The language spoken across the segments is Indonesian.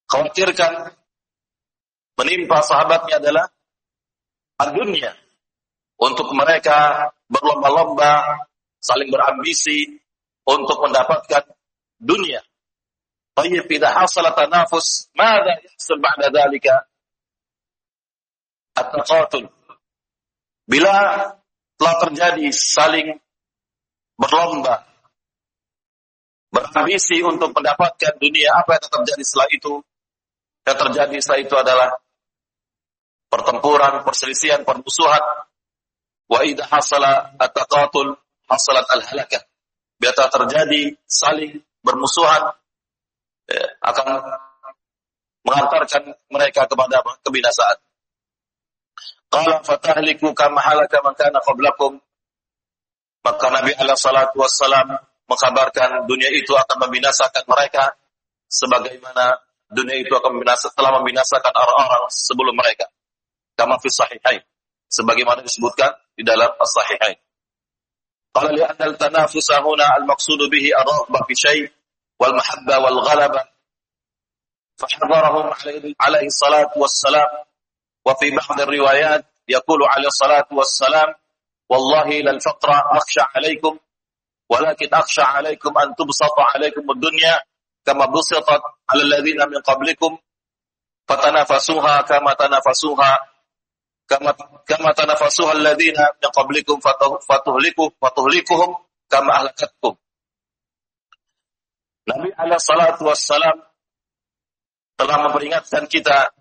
khawatirkan menimpa sahabatnya adalah dunia. Untuk mereka berlomba-lomba, saling berambisi untuk mendapatkan dunia. Tayyib idza hasala tanafus, madza yahsul ba'da dzalika? At-taqatul. Bila telah terjadi saling berlomba, berambisi untuk mendapatkan dunia, apa yang terjadi setelah itu? Yang terjadi setelah itu adalah pertempuran, perselisihan, permusuhan. Wa idza hasala at-taqatul hasalat al-halakah. Bila terjadi saling bermusuhan, akan mengantarkan mereka kepada kebinasaan. Qala fatahliku kama halaka man kana qablakum. Maka Nabi alaihi salatu wassalam mengkabarkan dunia itu akan membinasakan mereka sebagaimana dunia itu akan telah membinasakan orang-orang sebelum mereka. Kama fi sahihain, sebagaimana disebutkan di dalam as-sahihain. Qala li anna al-tanafusa huna al-maqsudu bihi ar-raghbah fi syai' wal mahabba wal ghalaba. Fahadharahum alaihi salatu wassalam wa fi ba'd ar-riwayat yaqulu alaihi salatu wassalam wallahi lal faqra akhsha alaikum walakin akhsha alaikum an tubsata alaikum ad-dunya kama busitat ala alladhina min qablikum fatanafasuha kama tanafasuha kama tanafasuha alladhina min qablikum fatuhlikuhum kama ahlakatkum. Nabi alaihi salatu wassalam telah memperingatkan kita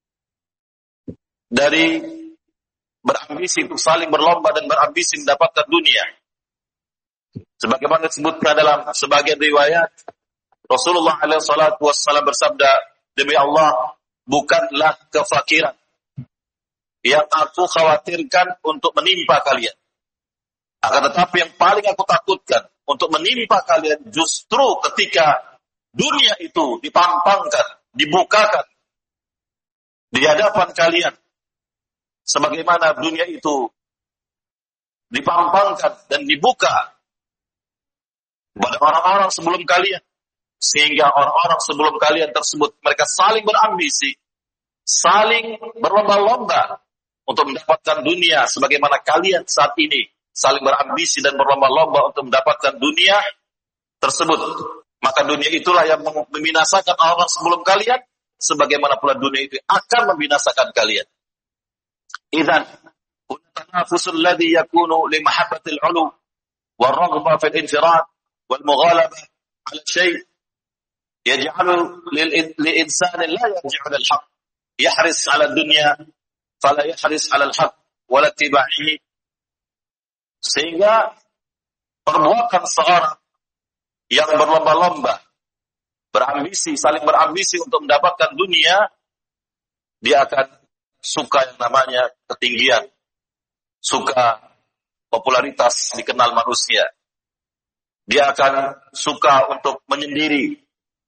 dari berambisi untuk saling berlomba dan berambisi mendapatkan dunia. Sebagaimana disebutkan dalam sebagian riwayat, Rasulullah alaihi salatu wassalam bersabda, demi Allah, bukanlah kefakiran yang aku khawatirkan untuk menimpa kalian. Akan tetapi yang paling aku takutkan untuk menimpa kalian justru ketika dunia itu dipampangkan, dibukakan di hadapan kalian. Sebagaimana dunia itu dipampangkan dan dibuka kepada orang-orang sebelum kalian. Sehingga orang-orang sebelum kalian tersebut, mereka saling berambisi, saling berlomba-lomba untuk mendapatkan dunia. Sebagaimana kalian saat ini saling berambisi dan berlomba-lomba untuk mendapatkan dunia tersebut. Maka dunia itulah yang membinasakan orang sebelum kalian, sebagaimana pula dunia itu akan membinasakan kalian. Idzan, tanafusul ladzi yakunu li mahabbatil 'ulu wal raghbah fil infirad wal mughalabah 'ala syai' yaj'alu lil insani la yarji'u lil haqq yahris 'ala dunya fala yahris 'ala al haqq wala ittiba'ihi. Sehingga perbuatan seorang yang berlomba-lomba, berambisi, saling berambisi untuk mendapatkan dunia, dia akan suka yang namanya ketinggian, suka popularitas dikenal manusia. Dia akan suka untuk menyendiri,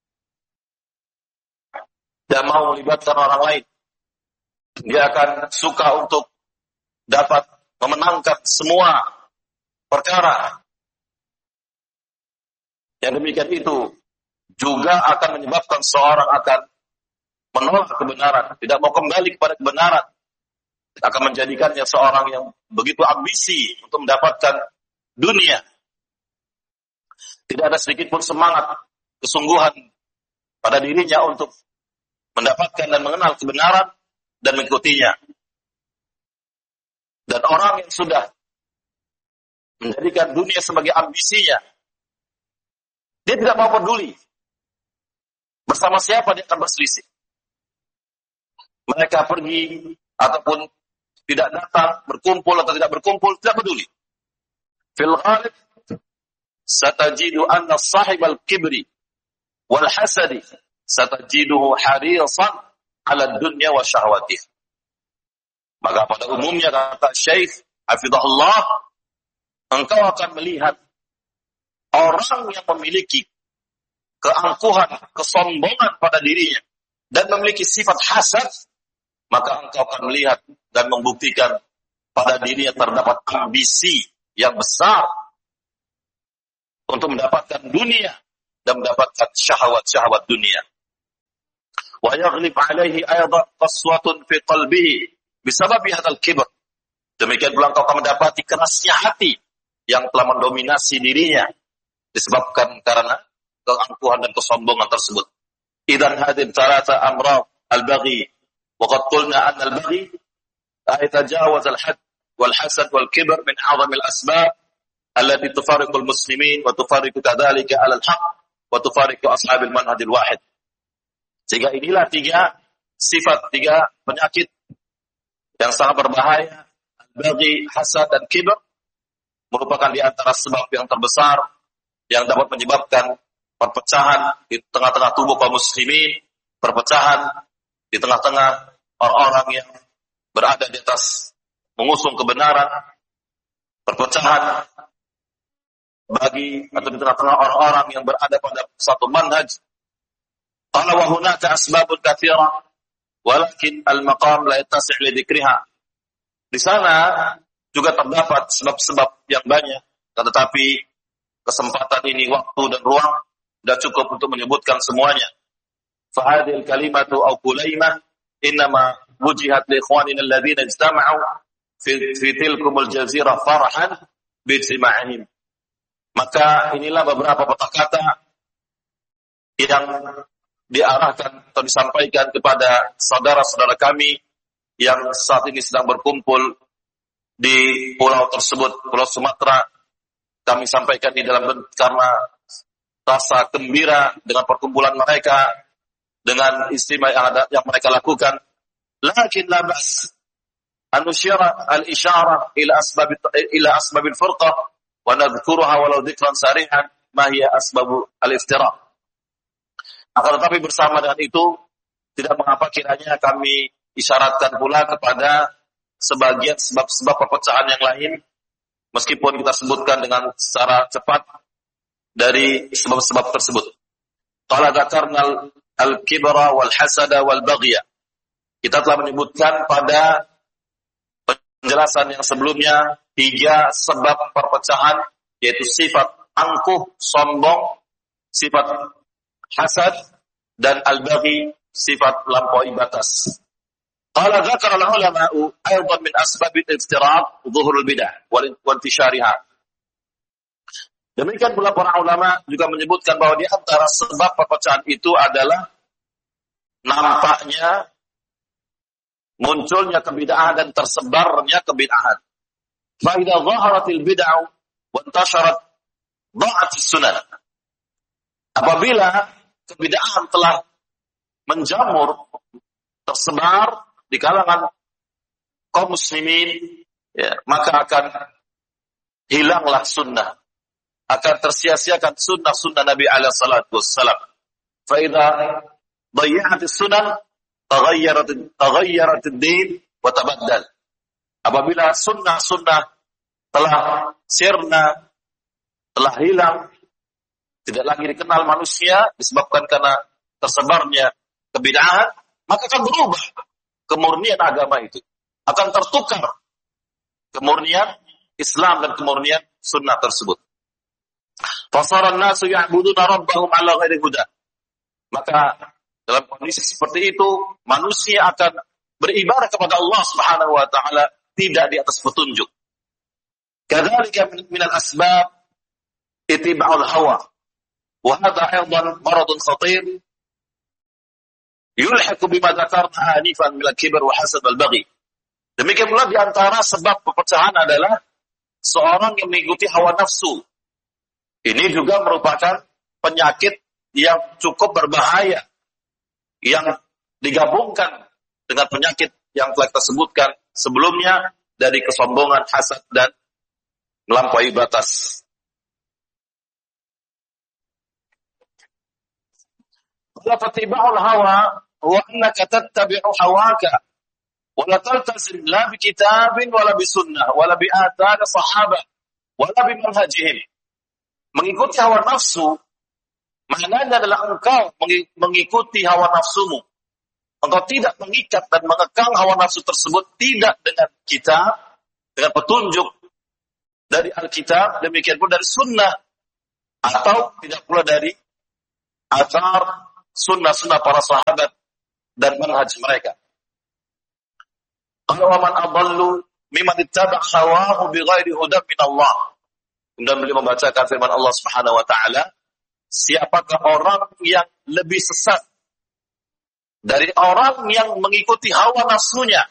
dan mau melibatkan orang lain. Dia akan suka untuk dapat memenangkan semua perkara. Yang demikian itu juga akan menyebabkan seorang akan menolak kebenaran, tidak mau kembali kepada kebenaran. Akan menjadikannya seorang yang begitu ambisi untuk mendapatkan dunia. Tidak ada sedikit pun semangat, kesungguhan pada dirinya untuk mendapatkan dan mengenal kebenaran dan mengikutinya. Dan orang yang sudah menjadikan dunia sebagai ambisinya, dia tidak mau peduli bersama siapa dia akan berselisih. Mereka pergi ataupun tidak datang, berkumpul atau tidak berkumpul, tidak peduli. Fil ghalib satajidu anna sahibal kibri wal hasadi satajiduhu harisan ala dunya wa syahwatih. Maka pada umumnya kata Syekh hafizahullah, engkau akan melihat orang yang memiliki keangkuhan, kesombongan pada dirinya dan memiliki sifat hasad, maka engkau akan melihat dan membuktikan pada dirinya terdapat ambisi yang besar untuk mendapatkan dunia dan mendapatkan syahwat-syahwat dunia. wa yaghlib alaihi aydan qaswatun fi qalbihi bisabab hadzal kibr. Demikian pula engkau akan mendapati kerasnya hati yang telah mendominasi dirinya disebabkan karena keangkuhan dan kesombongan tersebut. Idzan hadhihi thalatha amrad al-baghi wa qad qulna anna al-baghi يتجاوز الحد والحسد والكبر من أعظم الأسباب التي تفارق المسلمين وتفارق كذلك على الحق وتفارق أصحاب المنهج الواحد. Sehingga inilah tiga penyakit yang sangat berbahaya, al-baghi, hasad, dan kibr, merupakan di antara sebab yang terbesar yang dapat menyebabkan perpecahan di tengah-tengah tubuh kaum muslimin, perpecahan di tengah-tengah orang-orang yang berada di atas mengusung kebenaran, perpecahan bagi atau di tengah-tengah orang-orang yang berada pada satu manhaj. Qala wa hunaka asbabun katsira walakin al-maqam la yattasi' li dzikriha. Di sana juga terdapat sebab-sebab yang banyak, tetapi kesempatan ini, waktu dan ruang tidak cukup untuk menyebutkan semuanya. Fa hadhil kalimatu aw kulaimah innama wujihat li ikhwanina alladhina ijtama'u fi tilkumul jazirah farahan bi ijtima'ihim. Maka inilah beberapa kata-kata yang diarahkan atau disampaikan kepada saudara-saudara kami yang saat ini sedang berkumpul di pulau tersebut, Pulau Sumatera. Kami sampaikan di dalam karena rasa gembira dengan perkumpulan mereka, dengan istimewa yang mereka lakukan. Lakin la ba's an nusyira al-isyara ila asbab al-furqah wa nadhkuruha walau dhikran sarihan ma hiya asbab al-iftiraq. Akan tetapi bersama dengan itu tidak mengapa kiranya kami isyaratkan pula kepada sebagian sebab-sebab perpecahan yang lain, meskipun kita sebutkan dengan secara cepat dari sebab-sebab tersebut. Qala dzakarna al-kibra wal hasada wal baghya. Kita telah menyebutkan pada penjelasan yang sebelumnya 3 sebab perpecahan, yaitu sifat angkuh, sombong, sifat hasad, dan al-baghi, sifat lampaui batas. Qala dzakara al-ulama'u aidan min asbab al-iftiraq dhuhur al-bid'ah wal intishariha. Demikian pula para ulama juga menyebutkan bahwa di antara sebab perpecahan itu adalah nampaknya munculnya kebid'ahan dan tersebarnya kebid'ahan. Fa idza dhaharatil bid'ah wa intasharat dha'atis sunnah. Apabila kebid'ahan telah menjamur, tersebar di kalangan kaum muslimin, ya, maka akan hilanglah sunnah, akan tersia-siakan sunnah Nabi alaihi salatu wassalam. Fa idza dhayya'atis sunnah taghayyarat ad-din wa tabaddal. Apabila sunnah telah sirna, telah hilang, tidak lagi dikenal manusia disebabkan karena tersebarnya kebid'ahan, maka akan berubah kemurnian agama itu, akan tertukar kemurnian Islam dan kemurnian sunnah tersebut. Fasara an-nasu ya'buduna rabbahum 'ala ghairi huda. Maka dalam kondisi seperti itu, manusia akan beribadah kepada Allah Subhanahu wa taala tidak di atas petunjuk. Kadzalika min al-asbab ittiba'ul hawa. Wa hadha aidan maradun khatir yulhiqu bima dzakarna anifan min al-kibr wa hasad wal baghi. Demikian pula di antara sebab perpecahan adalah seorang yang mengikuti hawa nafsu. Ini juga merupakan penyakit yang cukup berbahaya, yang digabungkan dengan penyakit yang telah kita sebutkan sebelumnya dari kesombongan, hasad, dan melampaui batas. Fatiba'ul hawa huwa annaka tattabi'u hawaka wa la taltazim la bi kitabin wa la bi sunnah wa la bi athar sahabah wa la bi manhajihim. Mengikuti hawa nafsu maknanya adalah engkau mengikuti hawa nafsumu. Engkau tidak mengikat dan mengekang hawa nafsu tersebut tidak dengan kitab, dengan petunjuk dari Alkitab, demikian pun dari sunnah, atau tidak pula dari athar sunnah para sahabat dan manhaj mereka. Qala wa man adallu mimman ittaba' hawahu bighairi hudan min Allah. Kemudian beliau membacakan firman Allah Subhanahu wa taala, siapakah orang yang lebih sesat dari orang yang mengikuti hawa nafsunya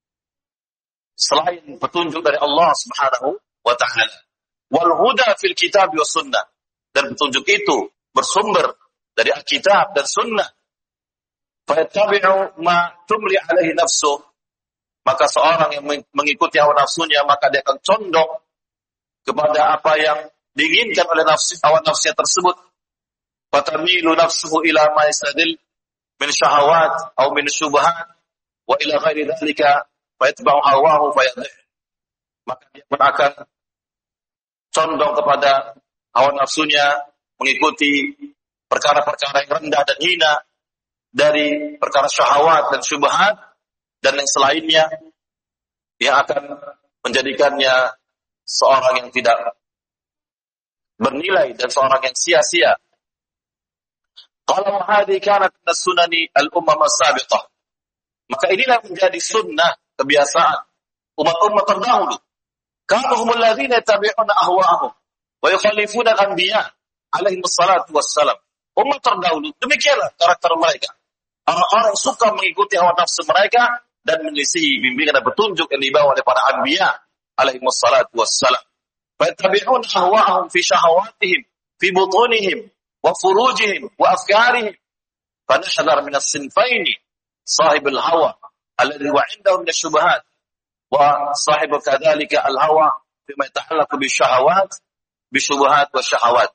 selain petunjuk dari Allah Subhanahu wa taala. Wal huda fil kitab was sunnah, dan petunjuk itu bersumber dari Alkitab dan Sunnah. Fa yattabi'u ma tumli alaihi nafsu, maka seorang yang mengikuti hawa nafsunya maka dia akan condong kepada apa yang diinginkan oleh hawa nafsunya tersebut. Fatamilu nafsuhu ila ma yasadil min syahawat atau min syubhat wa ila ghairi dzalika fa yatba'u hawahu fa yadhih. Maka dia pun akan condong kepada hawa nafsunya, mengikuti perkara-perkara yang rendah dan hina dari perkara syahwat dan syubhat dan yang selainnya, yang akan menjadikannya seorang yang tidak bernilai dan seorang yang sia-sia. Qala hadhihi kanat as-sunani al-ummah as-sabiqah. Maka inilah menjadi sunnah, kebiasaan umat-umat terdahulu. Kanu humul ladzina yattabi'una ahwa'ahum wa yukhalifuna al-anbiya alaihi wassalatu wassalam. Umat terdahulu demikianlah karakter mereka. Orang-orang suka mengikuti hawa nafsu mereka dan menyelisihi bimbingan dan petunjuk yang dibawa oleh para anbiya alaihi wassalatu wassalam. Fa yattabi'una ahwa'ahum fi syahawatihim fi butunihim wa furujihim wa afkarihim. Fa nahdhar min as-sinfaini sahibul hawa alladhi huwa 'indahu min asy-syubhat wa sahibu kadzalika al-hawa fima yata'allaqu bisyahawat bisyubhat wa syahawat.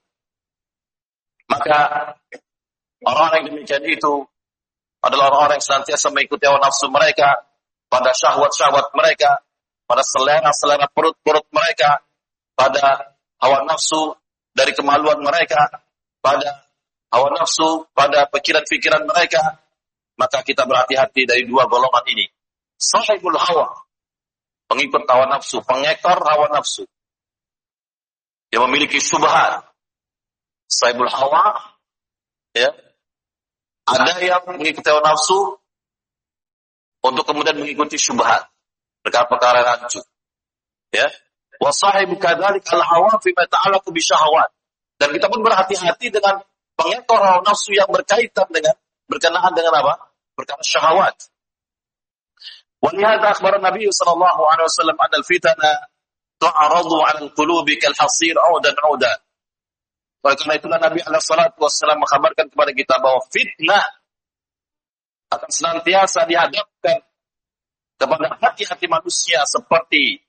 Maka orang-orang yang demikian itu adalah orang-orang yang senantiasa mengikuti hawa nafsu mereka pada syahwat-syahwat mereka, pada selera-selera perut-perut mereka, pada hawa nafsu dari kemaluan mereka, pada hawa nafsu pada pikiran-pikiran mereka. Maka kita berhati-hati dari dua golongan ini. Sahibul hawa, pengikut hawa nafsu, pengekor hawa nafsu, yang memiliki syubhat. Sahibul hawa, ya, ada yang mengikuti hawa nafsu untuk kemudian mengikuti syubhat, perkara-perkara rancu, ya. Wa sahibu kadzalik al-hawa fima ta'allaqu bi syahawat. Dan kita pun berhati-hati dengan pengekor hawa nafsu yang berkaitan dengan berkenaan dengan apa? Perkara syahwat. Wa lihadza akhbara Nabi sallallahu alaihi wasallam anna al-fitana tu'aradu 'ala al-qulubi kal-hasir 'udan 'udan. Karena itulah Nabi alaihi salatu wasallam mengkabarkan kepada kita bahwa fitnah akan senantiasa dihadapkan kepada hati-hati manusia seperti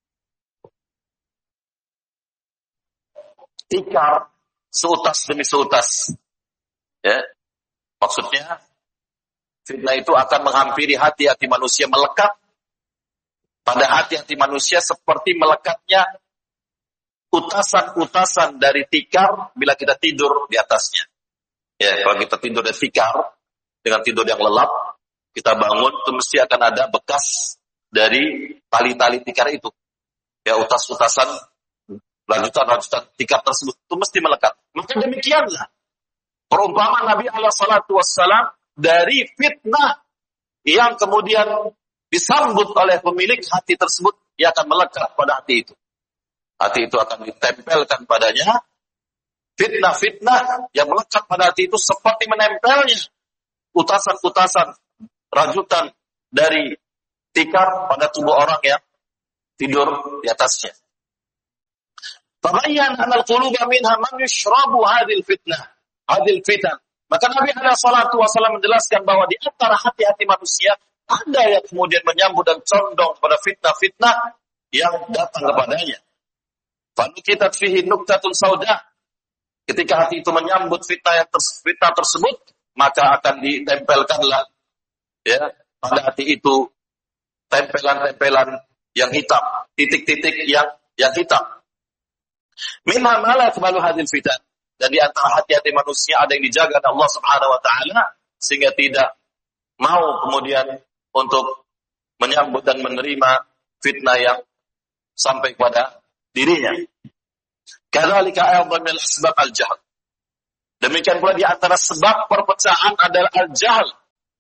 tikar seutas demi seutas. Ya. Maksudnya fitnah itu akan menghampiri hati-hati manusia, melekat pada hati-hati manusia seperti melekatnya utasan-utasan dari tikar bila kita tidur di atasnya. Ya, kalau kita tidur di tikar dengan tidur yang lelap, kita bangun itu mesti akan ada bekas dari tali-tali tikar itu. Ya, utas-utasan lanjutan-lanjutan tikar tersebut itu mesti melekat. Maka demikianlah perumpamaan Nabi alaihi salatu wassalam dari fitnah yang kemudian disambut oleh pemilik hati tersebut, ia akan melekat pada hati itu. Hati itu akan ditempelkan padanya fitnah-fitnah yang melekat pada hati itu seperti menempelnya utasan-utasan rajutan dari tikar pada tubuh orang yang tidur di atasnya. Tabayyan anal quluba minha man yushrabu hadhil fitnah, hadhil fitan. Maka Nabi alaihi salatu wasallam menjelaskan bahwa di antara hati-hati manusia ada yang kemudian menyambut dan condong pada fitnah-fitnah yang datang kepadanya. Fanukitat fihi nuktatun sauda. Ketika hati itu menyambut fitnah tersebut, maka akan ditempelkanlah ya pada hati itu tempelan-tempelan yang hitam, titik-titik yang hitam. Minha ma la yaqbalu hadhil fitan. Dan di antara hati-hati manusia ada yang dijaga oleh Allah Subhanahu wa taala sehingga tidak mau kemudian untuk menyambut dan menerima fitnah yang sampai kepada dirinya. Kadzalika aydan min asbab al-jahl. Demikian pula di antara sebab perpecahan adalah al-jahl.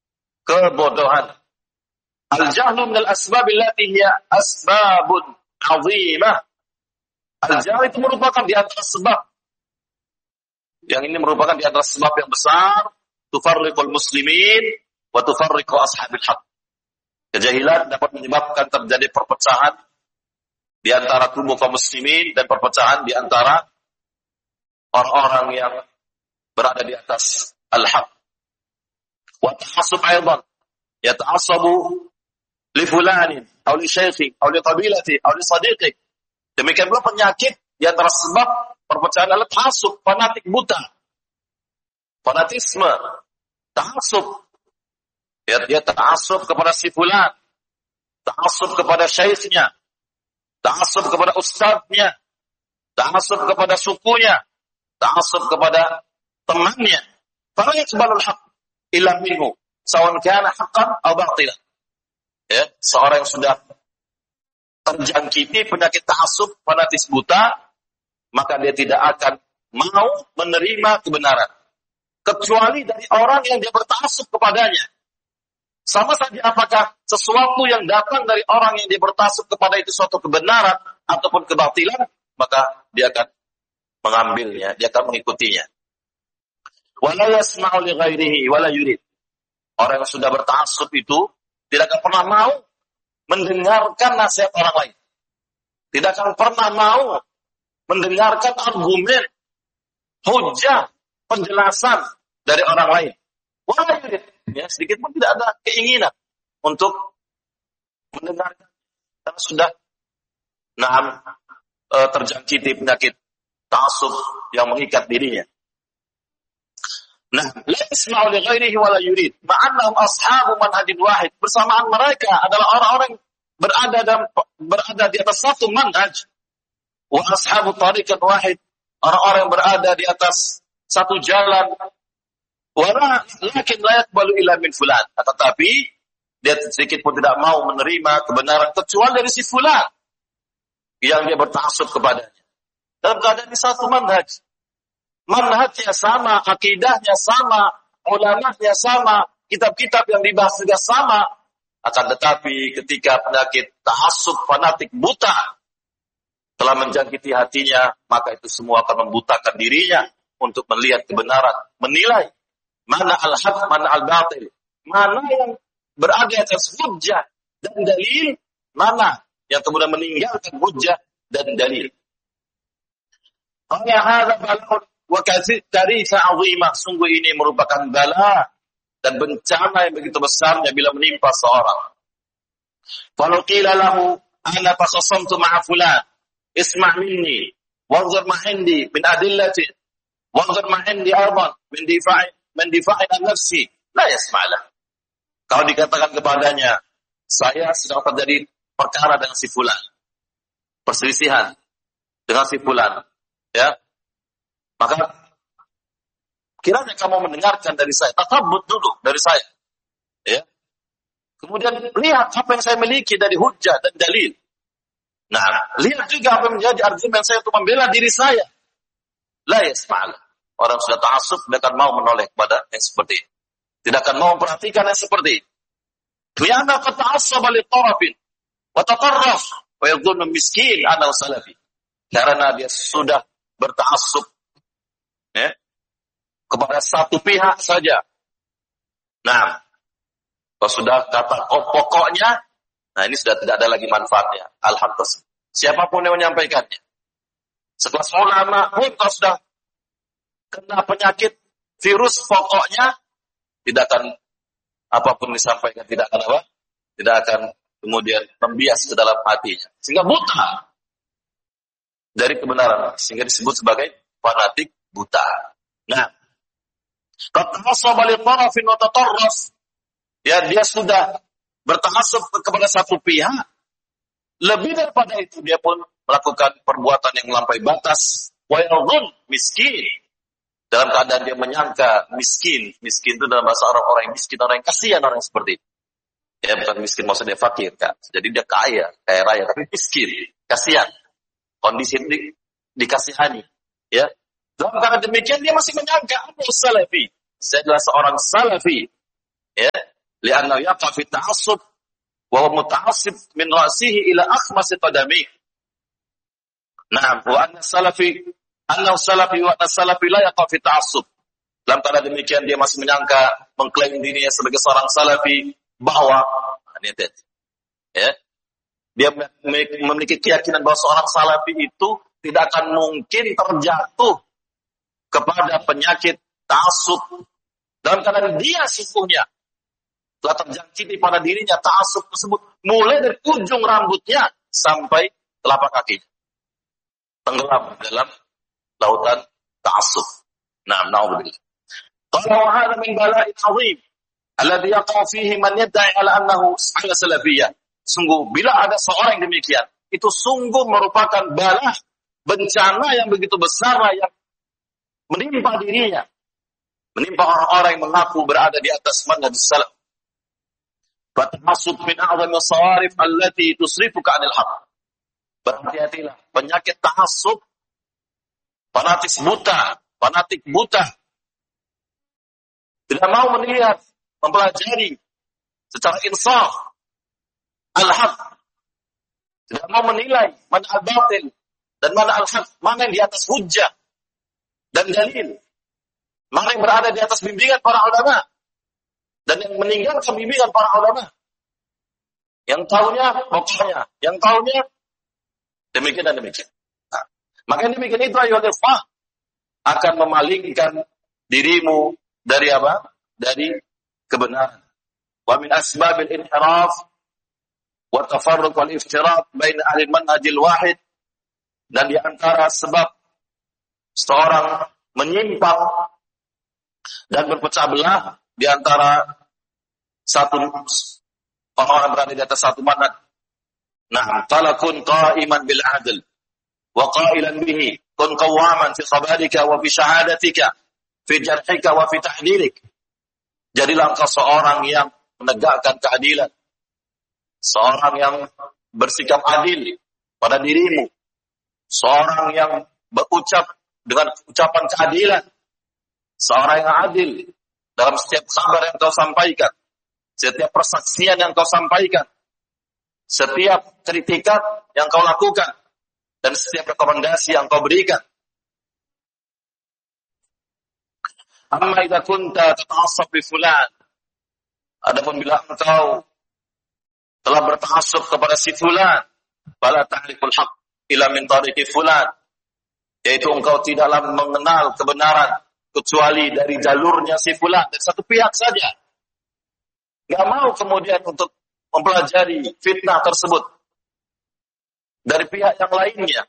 kebodohan. Al-jahlu minal asbab allati hiya asbabun 'azimah. Al-jahl itu merupakan di antara sebab. Yang ini merupakan di antara sebab yang besar, tufarriqul muslimin wa tufarriqu ashabil haq. Kejahilan dapat menyebabkan terjadi perpecahan di antara tubuh kaum muslimin dan perpecahan di antara orang-orang yang berada di atas al-haq. Wa ta'assub aidan, yata'assabu li fulanin aw li syaikhin aw li qabilati aw li sadiqi. Demikian pula penyakit di antara sebab perpecahan adalah ta'assub, fanatik buta. Fanatisme, ta'assub. Dia ta'assub kepada si fulan, ta'assub kepada syekhnya, ta'assub kepada ustadznya, ta'assub kepada sukunya, ta'assub kepada temannya. Fala yaqbalul haqq illa minhu, sawan kana haqqan aw batilan. Ya, seorang yang sudah terjangkiti penyakit ta'assub, fanatis buta, maka dia tidak akan mau menerima kebenaran kecuali dari orang yang dia berta'assub kepadanya. Sama saja apakah sesuatu yang datang dari orang yang dia berta'assub kepada itu suatu kebenaran ataupun kebatilan, maka dia akan mengambilnya, dia akan mengikutinya. Wala yasma'u li ghairihi wala yurid. Orang yang sudah berta'assub itu tidak akan pernah mau mendengarkan nasihat orang lain. Tidak akan pernah mau mendengarkan argumen, hujah, penjelasan dari orang lain. Wala yurid. Ya, sedikit pun tidak ada keinginan untuk mendengarkan. Karena sudah terjangkiti penyakit ta'assub yang mengikat dirinya. Nah, la yasma'u li ghairihi wa la yurid, ma'annahum ashabu manhajin wahid. Bersamaan mereka adalah orang-orang berada di atas satu manhaj. Wa ashabu tariqan wahid, orang-orang yang berada di atas satu jalan. Lakin la yaqbalu illa min fulan. Tetapi dia sedikit pun tidak mau menerima kebenaran kecuali dari si fulan yang dia berta'assub kepadanya. Dalam keadaan di satu manhaj. Manhajnya sama, akidahnya sama, ulamanya sama, kitab-kitab yang dibahas juga sama. Akan tetapi ketika penyakit ta'assub fanatik buta telah menjangkiti hatinya, maka itu semua akan membutakan dirinya untuk melihat kebenaran, menilai mana al-haq, mana al-batil, mana yang berada atas hujjah dan dalil, mana yang kemudian meninggalkan hujjah dan dalil. Qala hadza bala'un wa katsirisa 'azimah, sungguh ini merupakan bala dan bencana yang begitu besarnya bila menimpa seorang. Falau qila lahu ana fasasamtu ma'a fulan isma' minni wanzur ma 'indi min adillati wanzur ma 'indi arban min difa'i an nafsi la yasma'lah. Kalau dikatakan kepadanya, saya sedang terjadi perkara dengan si fulan, perselisihan dengan si fulan, ya, maka kiranya kamu mendengarkan dari saya, tatabbut dulu dari saya, ya. Kemudian lihat apa yang saya miliki dari hujjah dan dalil. Nah, lihat juga apa yang menjadi argumen saya untuk membela diri saya. La yasma'lah. Orang sudah ta'assub tidak akan mau menoleh kepada yang seperti ini. Tidak akan mau memperhatikan yang seperti ini. Lianna qad ta'assaba li tarafin wa tatarraf wa yadhunnu miskin ana salafi. Karena dia sudah berta'assub, ya, kepada satu pihak saja. Nah, kalau sudah kata pokoknya, nah ini sudah tidak ada lagi manfaatnya. Alhamdulillah. Siapapun yang menyampaikannya. Sekelas ulama pun kalau sudah kena penyakit virus pokoknya, tidak akan apapun disampaikan, tidak akan apa? Tidak akan kemudian membias ke dalam hatinya. Sehingga buta dari kebenaran. Sehingga disebut sebagai fanatik buta. Nah, ya, dia sudah berta'assub kepada satu pihak. Lebih daripada itu, dia pun melakukan perbuatan yang melampaui batas. Wa yadhun miskin. Dalam keadaan dia menyangka miskin. Miskin itu dalam bahasa orang yang miskin, orang yang kasihan, orang yang seperti itu. Ya, bukan miskin maksudnya fakir, kan. Jadi dia kaya raya, tapi miskin, kasihan. Kondisi ini dikasihani, ya. Dalam keadaan demikian dia masih menyangka aku salafi. Saya adalah seorang salafi, ya. li'annahu yaqa fi ta'assub wa huwa muta'assib min ra'sihi ila akhmasi qadamihi. Na'am, wa anna salafi wa anna salafi la yaqa fi ta'assub. Dalam keadaan demikian dia masih menyangka, mengklaim dirinya sebagai seorang salafi, bahwa ya, dia memiliki keyakinan bahwa seorang salafi itu tidak akan mungkin terjatuh kepada penyakit ta'assub. Dalam keadaan dia sesungguhnya telah terjangkiti pada dirinya ta'assub tersebut, mulai dari ujung rambutnya sampai telapak kakinya tenggelam dalam lautan ta'assub. Na'udzubillah. Qala wa hadha min bala'in 'azim alladhi yaqa fihi man yad'i 'ala annahu salafiyyah. Sungguh bila ada seorang yang demikian, itu sungguh merupakan bala, bencana yang begitu besar yang menimpa dirinya, menimpa orang-orang yang mengaku berada di atas manhaj salaf. Fatahasub min a'zami as-sawarif allati tusrifuka 'anil haqq. Berhati-hatilah, penyakit tahassub, fanatik buta, tidak mau melihat, mempelajari secara insaf al-haq, tidak mau menilai mana al-batil dan mana al-haq, mana yang di atas hujjah dan dalil, mana yang berada di atas bimbingan para ulama dan yang meninggalkan bimbingan para ulama. Yang tahunya pokoknya, yang tahunya demikian dan demikian. Nah, maka demikian itu ayyuhal ikhwah akan memalingkan dirimu dari apa? Dari kebenaran. Wa min asbabil inhiraf wa tafarruq wal iftirat bain ahli manhajil wahid, dan di antara sebab seorang menyimpang dan berpecah belah di antara satu orang berada di atas satu manhaj. Nah, talakun qa'iman bil adl wa qailan bihi kun qawaman fi khabarika wa fi syahadatika fi jarhika wa fi ta'dilik. Jadilah engkau seorang yang menegakkan keadilan, seorang yang bersikap adil pada dirimu, seorang yang berucap dengan ucapan keadilan, seorang yang adil dalam setiap kabar yang kau sampaikan, setiap persaksian yang kau sampaikan, setiap kritikan yang kau lakukan, dan setiap rekomendasi yang kau berikan. Amma idza kunta tata'assab bi fulan. Adapun bila engkau telah berta'assub kepada si fulan, fala ta'riful haqq illa min tariqi fulan. Yaitu engkau tidaklah mengenal kebenaran kecuali dari jalurnya si fulan, dari satu pihak saja. Enggak mau kemudian untuk mempelajari fitnah tersebut dari pihak yang lainnya.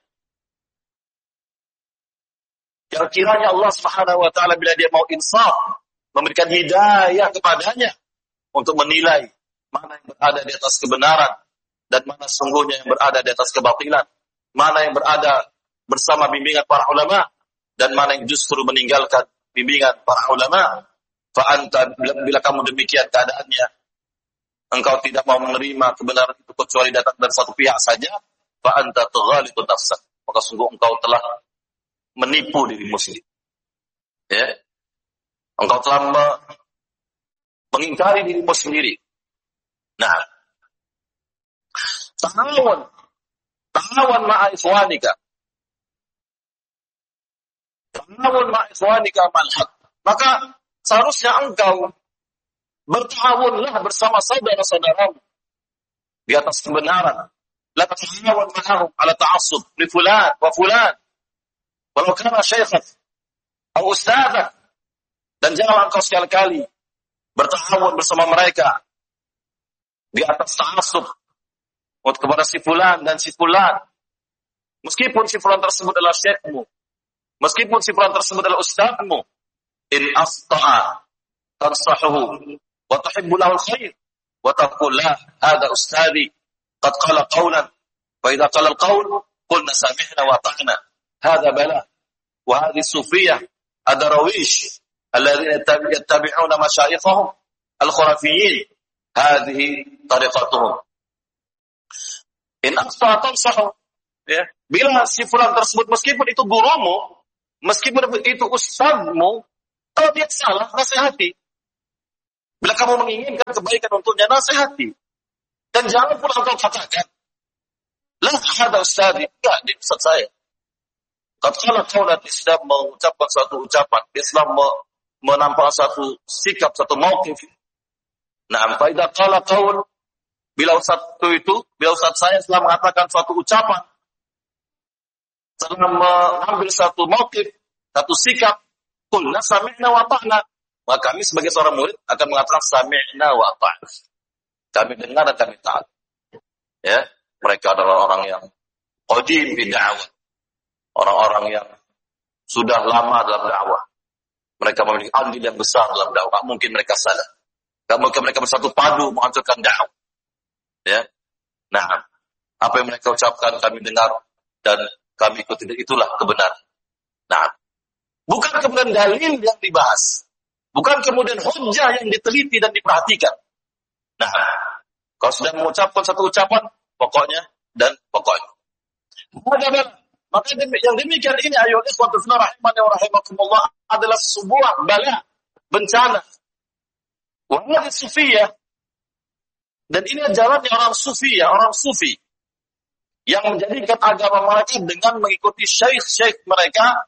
Yang kiranya Allah Subhanahu wa taala bila dia mau insaf, memberikan hidayah kepadanya untuk menilai mana yang berada di atas kebenaran dan mana sungguhnya yang berada di atas kebatilan, mana yang berada bersama bimbingan para ulama dan mana yang justru meninggalkan bimbingan para ulama. Fa anta, bila kamu demikian keadaannya, engkau tidak mau menerima kebenaran itu kecuali datang dari satu pihak saja, fa anta tughalitu nafsak, maka sungguh engkau telah menipu dirimu sendiri. Ya. Engkau telah mengingkari dirimu sendiri. Nah, ta'awan ma'a ikhwanika. Ta'awan ma'a ikhwanika mal haq. Maka seharusnya engkau bertawunlah bersama saudara-saudaramu di atas kebenaran. La ta'awan ma'ahum ala ta'assub li fulan wa fulan. Walau kana syaikhat atau ustadzah, dan janganlah engkau sekali-kali bertawun bersama mereka di atas ta'assub kepada si fulan dan si fulan, meskipun si fulan tersebut adalah syekhmu, meskipun si fulan tersebut adalah ustadzmu. In asta'a tansahuhu wa tuhibbu lahu alkhair wa taqul la hadha ustadhi qad qala qawlan wa idza qala alqawl qulna sami'na wa ata'na. هذا بلاء وهذه الصوفية الدراويش الذين يتبعون مشايخهم الخرافيين هذه طريقتهم. إن أخطأ تنصحه. Bila si fulan tersebut meskipun itu gurumu, meskipun itu ustadzmu, kalau dia salah nasihati. Bila kamu menginginkan kebaikan untuknya, nasihati. Dan jangan pula engkau katakan, lah ada ustadi, enggak, di ustaz saya. Tatkala kaulat Islam mengucapkan satu ucapan, Islam menampak satu sikap, satu mauqif. Nah, faidah qala qaul, bila ustaz saya setelah mengatakan suatu ucapan, setelah mengambil satu mauqif, satu sikap, qulna sami'na wa ta'na. Maka kami sebagai seorang murid akan mengatakan sami'na wa ta'na. Kami dengar dan kami taat. Ya, mereka adalah orang yang qadim fi da'wah. Orang-orang yang sudah lama dalam dakwah. Mereka memiliki andil yang besar dalam dakwah. Mungkin mereka salah. Mungkin mereka bersatu padu menghancurkan dakwah. Ya. Nah, apa yang mereka ucapkan kami dengar dan kami ikuti, itulah kebenaran. Nah, bukan kemudian dalil yang dibahas. Bukan kemudian hujjah yang diteliti dan diperhatikan. Nah, kalau sudah mengucapkan satu ucapan, pokoknya dan pokoknya. Maka yang demikian ini ayat ikhwatu fillah rahimani wa rahimakumullah adalah sebuah bala, bencana. Wahai sufiyah. Dan ini jalannya orang sufiyah, orang sufi yang menjadikan agama mereka dengan mengikuti syekh-syekh mereka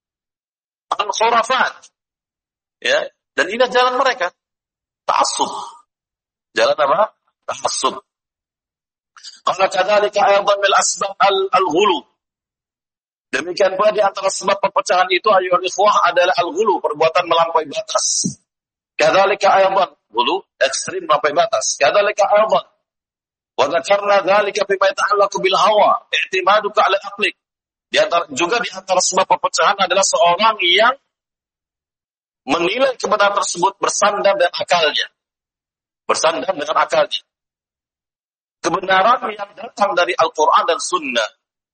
al-khurafat. Ya, dan ini jalan mereka. Ta'assub. Jalan apa? Ta'assub. Qala kadzalika aydan min asbab al-ghulu. Demikian pula di antara sebab perpecahan itu ayyuhal ikhwah adalah al-ghulu, perbuatan melampaui batas. Kadzalika aydan, ghulu ekstrim melampaui batas. Kadzalika aydan. Wa dzakarna dzalika bima yata'allaqu bil hawa, i'timaduka 'ala aqlik. Di antara sebab perpecahan adalah seorang yang menilai kebenaran tersebut bersandar dengan akalnya. Bersandar dengan akalnya. Kebenaran yang datang dari Al-Quran dan Sunnah.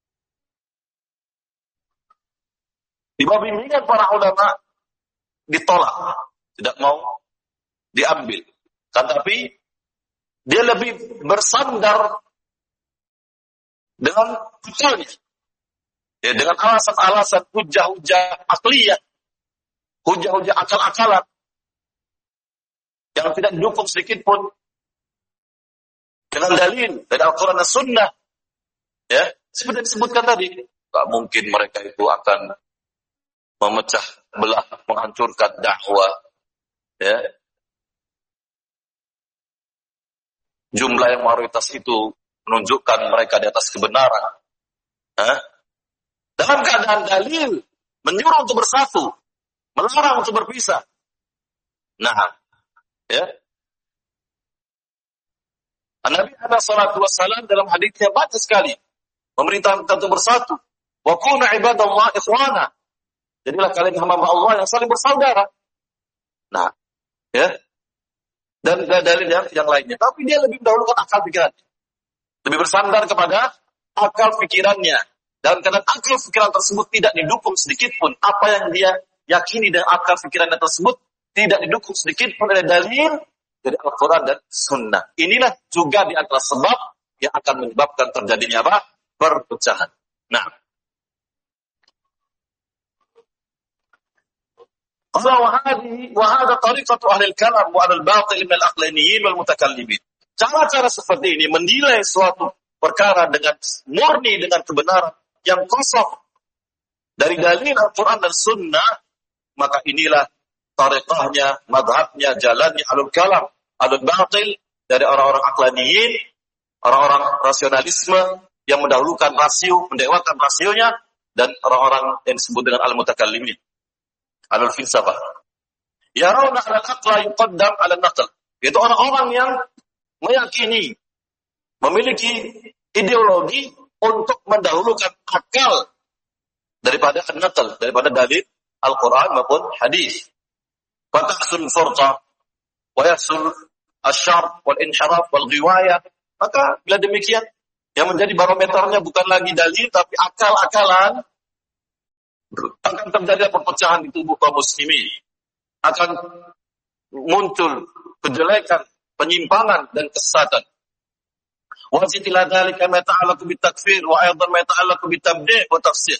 Di bawah bimbingan para ulama ditolak, tidak mau diambil. Tetapi dia lebih bersandar dengan akalnya, ya, dengan alasan-alasan hujah-hujah akliyah, hujah-hujah akal-akalan yang tidak didukung sedikit pun dengan dalil dari Al-Quran dan Sunnah. Ya, seperti disebutkan tadi, tak mungkin mereka itu akan memecah belah, menghancurkan dakwah. Ya. Jumlah yang mayoritas itu menunjukkan mereka di atas kebenaran. Dalam keadaan dalil menyuruh untuk bersatu, melarang untuk berpisah. Nah, ya. Nabi alaihi salatu wassalam dalam hadisnya banyak sekali memerintahkan kita untuk bersatu. Wa kunu ibadallah ikhwana. Jadilah kalian hamba Allah yang saling bersaudara. Nah, ya. Dan dalil yang lainnya. Tapi dia lebih mendahulukan akal pikirannya. Lebih bersandar kepada akal pikirannya. Dan karena akal pikiran tersebut tidak didukung sedikit pun. Apa yang dia yakini dengan akal pikirannya tersebut tidak didukung sedikit pun oleh dalil dari Al-Quran dan Sunnah. Inilah juga di antara sebab yang akan menyebabkan terjadinya apa? Perpecahan. Nah, wahada tariqatu ahli al-kalam wa al-batil min al-aqlaniyin wal mutakallimin. Cara-cara seperti ini menilai suatu perkara dengan murni dengan kebenaran yang kosong dari dalil Al-Quran dan Sunnah, maka inilah tariqahnya, madhabnya, jalannya alul kalam, alul batil dari orang-orang aqlaniyin, orang-orang rasionalisme yang mendahulukan rasio, mendewakan rasionya, dan orang-orang yang disebut dengan al-mutakallimin, alul filsafah. Yarawna al-aqla yuqaddam al-naql. Itu orang-orang yang meyakini, memiliki ideologi untuk mendahulukan akal daripada an-naql, daripada dalil Al-Quran maupun hadis. Fatahsul furqa wa yahsul asyar wal inhiraf wal ghiwayah. Maka bila demikian, yang menjadi barometernya bukan lagi dalil tapi akal-akalan, akan terjadi perpecahan di tubuh kaum muslimin. Akan muncul kejelekan, penyimpangan dan kesesatan. Wa zidila dzalika ma ta'allaqu bitakfir wa aidan ma ta'allaqu bitabdi' wa tafsir.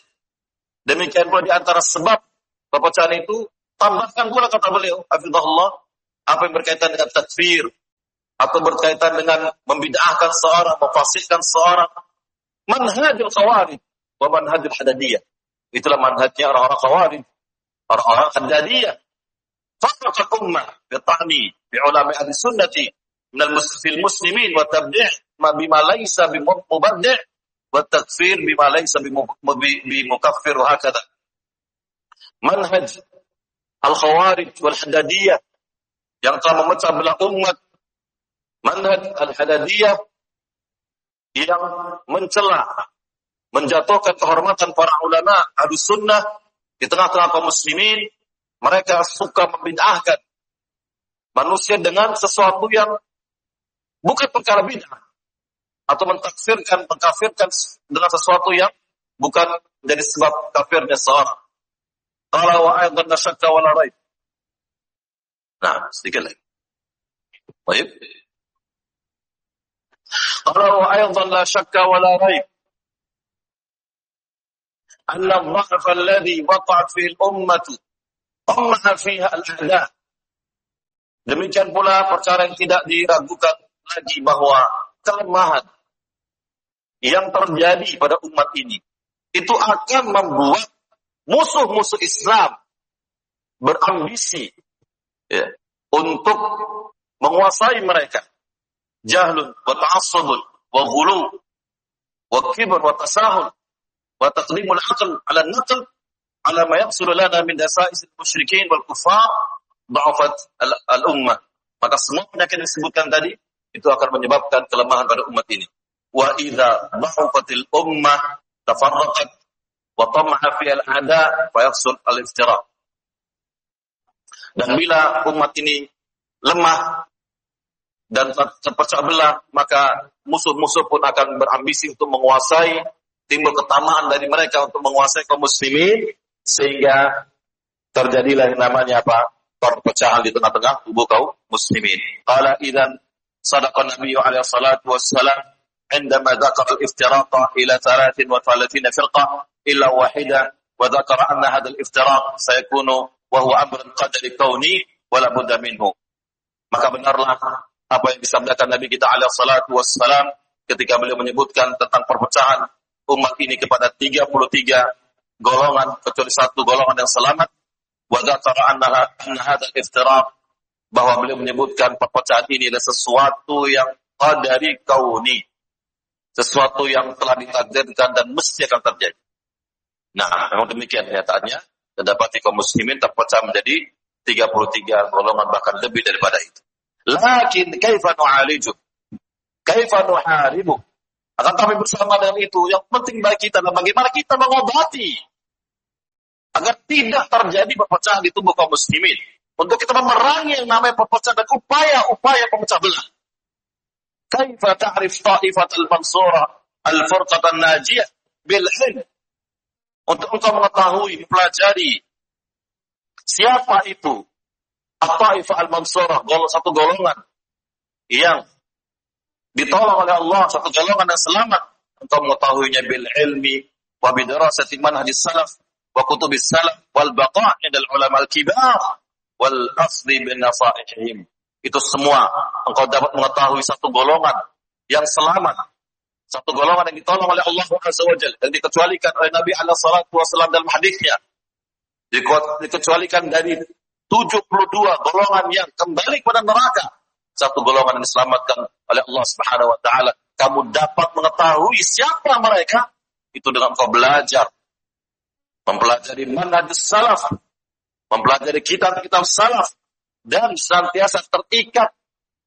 Demikian pula di antara sebab perpecahan itu, tambahkan pula kata beliau, hafizahullah, apa yang berkaitan dengan takfir, atau berkaitan dengan membid'ahkan seorang, memfasikkan seorang. Manhajul khawarij wa manhajul hadadiyah. Itulah manhajnya orang-orang khawarij, orang-orang hadadiyah. Farraqal ummah bita'ni bi ulama ahli sunnati min al-muslimin wa tabdi' ma bima laysa bi mubaddi' wa takfir bima laysa bi mukaffir wa hakadha. Manhaj al-khawarij wal hadadiyah yang telah memecah belah umat. Manhaj al-hadadiyah yang mencela, menjatuhkan kehormatan para ulama ahli sunnah di tengah-tengah kaum muslimin. Mereka suka membid'ahkan manusia dengan sesuatu yang bukan perkara bid'ah, atau mengkafirkan dengan sesuatu yang bukan jadi sebab kafirnya seorang. Qala wa aidan la syakka wa la raib. Nah, sedikit lagi. Baik. Qala wa aidan la syakka wa la raib. Anna al-dha'f alladhi waqa'at fihi al-ummah qammaha fiha al-a'da. Demikian pula perkara yang tidak diragukan lagi bahwa kelemahan yang terjadi pada umat ini itu akan membuat musuh-musuh Islam berambisi untuk menguasai mereka. Jahlun wa ta'assubun wa ghulu wa kibr wa tasahul wa taqdimul aql 'ala an-naql 'ala ma yahsul lana min dasa'is al-musyrikin wal kuffar dha'afat al-ummah. Maka semua penyakit yang disebutkan tadi itu akan menyebabkan kelemahan pada umat ini. Wa idza dha'afatil ummah tafarraqat wa tama'a fi al-'ada fa yahsul al-iftira'. Dan bila umat ini lemah dan terpecah belah, maka musuh-musuh pun akan berambisi untuk menguasai, timbul ketamaan dari mereka untuk menguasai kaum muslimin, sehingga terjadilah yang namanya apa? Perpecahan di tengah-tengah tubuh kaum muslimin. Qala idzan sadaqa Nabi alaihi salatu wassalam indama dzakara al-iftiraqa ila 33 firqah illa wahida wa dzakara anna hadha al-iftiraq sayakunu wa huwa amrun qadari kauni wa la budda minhu. Maka benarlah apa yang disabdakan Nabi kita alaihi salatu wassalam ketika beliau menyebutkan tentang perpecahan umat ini kepada 33 golongan, kecuali satu golongan yang selamat. Wa dzakara anna hadzal iftiraq, bahwa beliau menyebutkan perpecahan ini adalah sesuatu yang qadari kauni, sesuatu yang telah ditakdirkan dan mesti akan terjadi. Nah, memang demikian kenyataannya. Terdapati kaum muslimin terpecah menjadi 33 golongan, bahkan lebih daripada itu. Lakin kaifa nu'aliju? Kaifa nuharibu? Akan tapi bersama dengan itu, yang penting bagi kita adalah bagaimana kita mengobati agar tidak terjadi perpecahan di tubuh kaum muslimin. Untuk kita memerangi yang namanya perpecahan dan upaya-upaya pemecah belah. Kaifa ta'rif ta'ifatul mansurah al-furqatan najiyah bil ilm? Untuk engkau mengetahui, mempelajari siapa itu at-ta'ifah al-mansurah, satu golongan yang ditolong oleh Allah, satu golongan yang selamat. Engkau mengetahuinya bil ilmi wa bidrasati manhajis salaf wa kutubis salaf wal baqa'i dal ulama al-kibar wal asli bin nasaihim. Itu semua engkau dapat mengetahui satu golongan yang selamat, satu golongan yang ditolong oleh Allah Azza wa Jalla, dan dikecualikan oleh Nabi alaihi salatu wasallam dalam hadisnya. Dikecualikan dari 72 golongan yang kembali kepada neraka, satu golongan yang diselamatkan oleh Allah Subhanahu wa taala. Kamu dapat mengetahui siapa mereka itu dengan kau belajar, mempelajari manhaj salaf, mempelajari kitab-kitab salaf, dan senantiasa terikat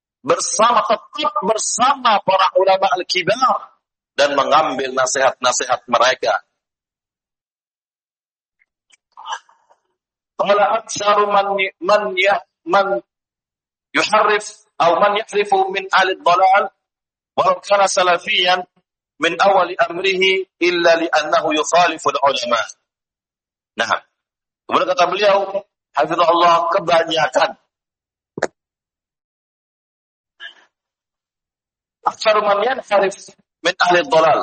tetap bersama para ulama al-kibar dan mengambil nasihat-nasihat mereka. Qala aktsaru man yuharrif atau man yahrifu min ahli ad-dhalal wa kana salafiyan min awal amrihi illa li'annahu yukhalifu al-ulama. Nah, kemudian kata beliau, hafizahullah, kebanyakan aktsaru man yanharif min ahli ad-dhalal,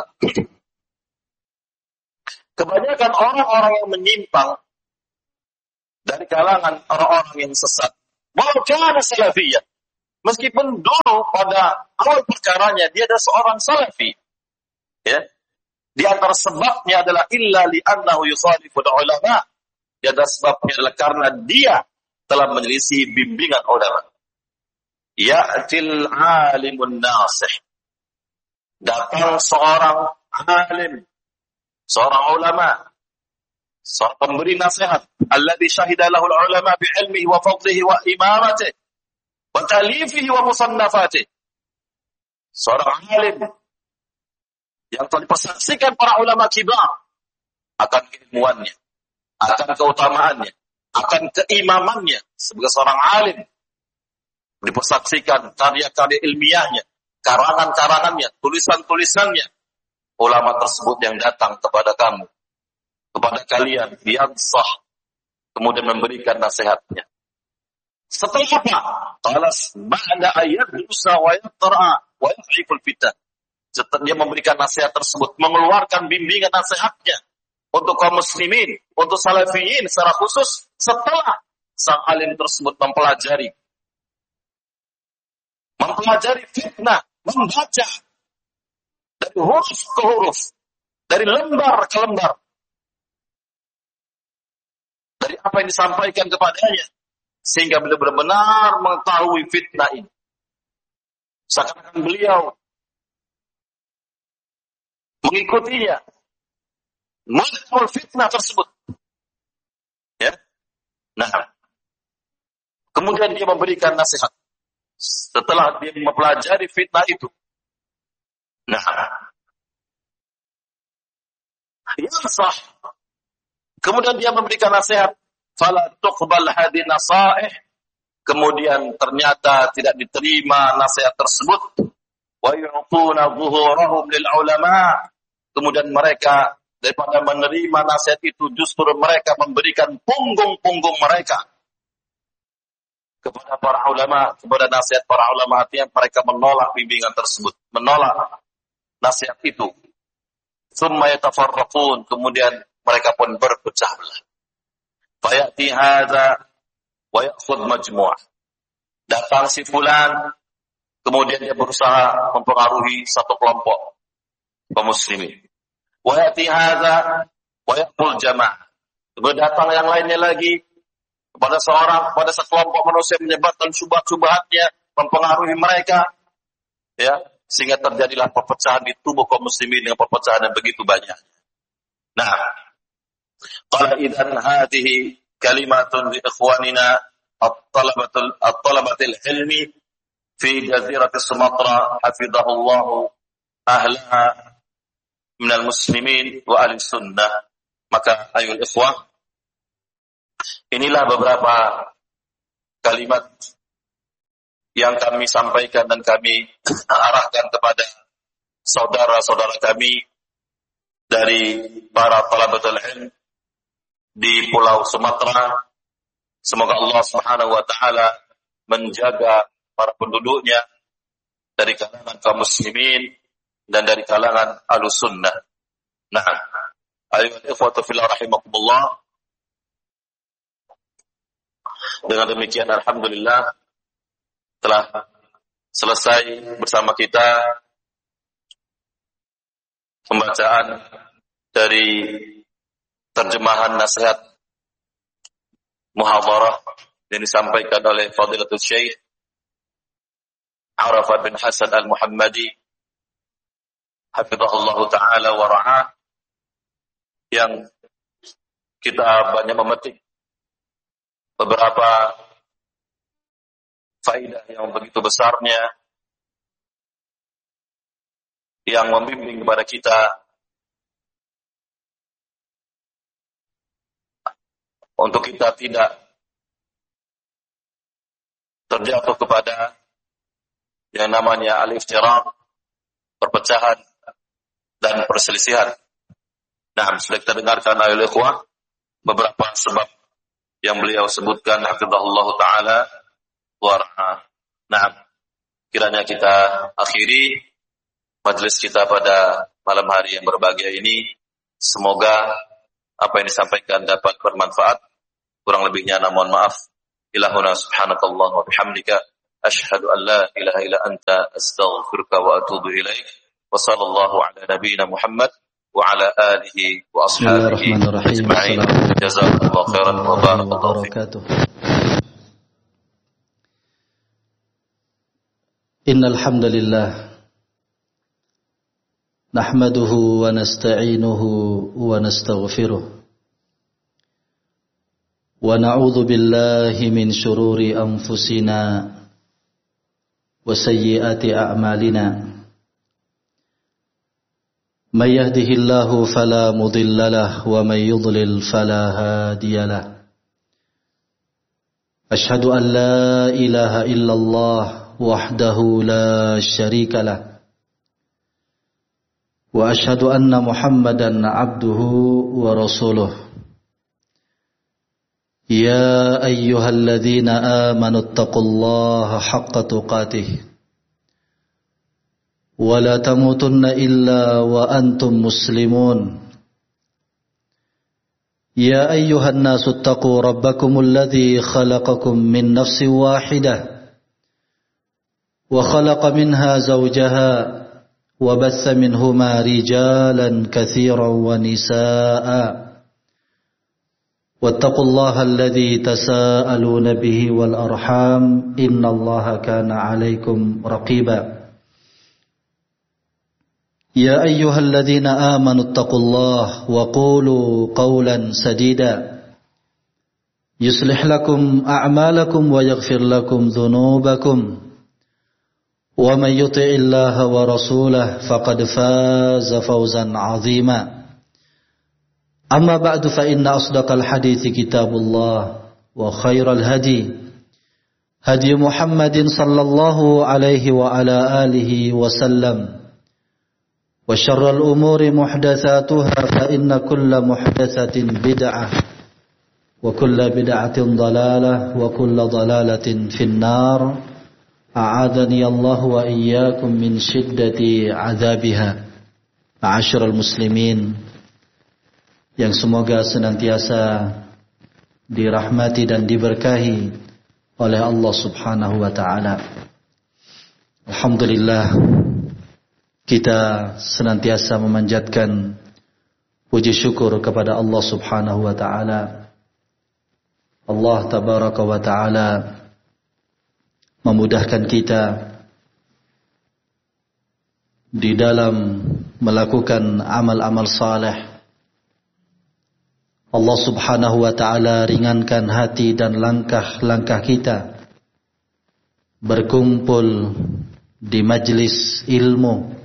kebanyakan orang-orang yang menyimpang dari kalangan orang-orang yang sesat, walau kana salafiyyan. Meskipun dulu pada awal perkaranya dia adalah seorang salafi. Ya. Di antara sebabnya adalah illa li'annahu yukhalifu ulama. Di antara sebabnya adalah karena dia telah menyelisih bimbingan ulama. Ya'til alimun nasih. Datang seorang alim, seorang ulama, seorang pemberi nasihat. Alladhi syahida lahul ulama bi'ilmihi wa fadlihi wa imaratihi wa talifihi wa musannafatih. Seorang alim yang telah dipersaksikan para ulama kibar akan keilmuannya, akan keutamaannya, akan keimamannya sebagai seorang alim. Dipersaksikan karya-karya ilmiahnya, karangan-karangannya, tulisan-tulisannya. Ulama tersebut yang datang kepada kamu, kepada kalian, yansah, kemudian memberikan nasihatnya. Setelah apa? Qalas ba'da ayat dusa wa yaqra wa yaf'iful fitnah. Setelah dia memberikan nasihat tersebut, mengeluarkan bimbingan nasihatnya untuk kaum muslimin, untuk salafiyin secara khusus, setelah sang alim tersebut mempelajari fitnah, membaca dari huruf ke huruf, dari lembar ke lembar, dari apa yang disampaikan kepadanya, sehingga beliau benar-benar mengetahui fitnah ini. Seakan-akan beliau mengikutinya, mengetahui fitnah tersebut. Ya. Nah, kemudian dia memberikan nasihat setelah dia mempelajari fitnah itu. Nah, yansah. Kemudian dia memberikan nasihat, fala tuqbal hadhihi nasaih. Kemudian ternyata tidak diterima nasihat tersebut. Wa yu'tuna dhuhurahum lil ulama. Kemudian mereka daripada menerima nasihat itu justru mereka memberikan punggung-punggung mereka kepada para ulama, kepada nasihat para ulama, artinya mereka menolak bimbingan tersebut, menolak nasihat itu. Tsumma yatafarraqun, kemudian mereka pun berpecah belah. Fayati hadza wa ya'khudh majmu'ah. Datang si fulan, kemudian dia berusaha mempengaruhi satu kelompok kaum muslimin. Wa ya'ti hadza wa ya'khudh jama'ah. Kemudian datang yang lainnya lagi, kepada sekelompok manusia menyebarkan syubhat-syubhatnya, mempengaruhi mereka, ya, sehingga terjadilah perpecahan di tubuh kaum muslimin dengan perpecahan yang begitu banyak. Nah, qala idzan hadhihi kalimatun li ikhwanina at-talabatil ilmi fi jazirati Sumatra hafizahullahu ahlaha minal muslimin wa ahli sunnah. Maka ayul ikhwah, inilah beberapa kalimat yang kami sampaikan dan kami arahkan kepada saudara-saudara kami dari para talabatul ilm di Pulau Sumatera. Semoga Allah Subhanahu wa taala menjaga para penduduknya dari kalangan kaum muslimin dan dari kalangan ahlus sunnah. Nah, ayyuhal ikhwatu fillah rahimakumullah. Dengan demikian alhamdulillah telah selesai bersama kita pembacaan dari terjemahan nasihat muhadharah yang disampaikan oleh Fadilatul Syekh Arafat bin Hasan Al-Muhammadi hafizahullah ta'ala wa ra'ah, yang kita banyak memetik beberapa faedah yang begitu besarnya yang membimbing kepada kita untuk kita tidak terjatuh kepada yang namanya al-iftiraq, perpecahan dan perselisihan. Nah, sudah kita dengarkan oleh ikhwah beberapa sebab yang beliau sebutkan hafizahullah ta'ala warahmatullahi. Nah, kiranya kita akhiri majelis kita pada malam hari yang berbahagia ini. Semoga apa yang disampaikan dapat bermanfaat. Kurang lebihnya mohon maaf. Ilahuna subhanakallah wa bihamdika ashhadu an la ilaha illa anta astaghfiruka wa atubu ilaik. Wa sallallahu ala nabiyyina Muhammad wa ala alihi wa ashabihi ajma'in. Jazakumullahu khairan wa barakallahu fiikum. Innal hamdalillah nahmaduhu wa nasta'inuhu wa nastaghfiruh wa na'udzu billahi min shururi anfusina wa sayyiati a'malina may yahdihillahu fala mudilla lahu wa may yudlil fala hadiya lahu ashhadu an la ilaha illallah wahdahu la syarika lah wa ashhadu anna Muhammadan abduhu wa rasuluh ya ayyuhalladzina amanu taqullaha haqqa tuqatih wa la tamutunna illa wa antum muslimun ya ayyuhan nasu taqu rabbakumul ladzi khalaqakum min nafsin wahidah وخلق منها زوجها وبث منهما رجالا كثيرا ونساء واتقوا الله الذي تساءلون به والأرحام إن الله كان عليكم رقيبا يا أيها الذين آمنوا اتقوا الله وقولوا قولا سديدا يصلح لكم أعمالكم ويغفر لكم ذنوبكم ومن يطع الله ورسوله فقد فاز فوزا عظيما أما بعد فإن أصدق الحديث كتاب الله وخير الهدي هدي محمد صلى الله عليه وعلى آله وسلم وشر الأمور محدثاتها فإن كل محدثة بدعة وكل بدعة ضلالة وكل ضلالة في النار A'adhani Allah wa iyyakum min syiddati azabiha. Ma'asyiral muslimin yang semoga senantiasa dirahmati dan diberkahi oleh Allah Subhanahu wa taala. Alhamdulillah kita senantiasa memanjatkan puji syukur kepada Allah Subhanahu wa taala. Allah tabaraka wa taala memudahkan kita di dalam melakukan amal-amal saleh. Allah Subhanahu wa taala ringankan hati dan langkah-langkah kita berkumpul di majlis ilmu.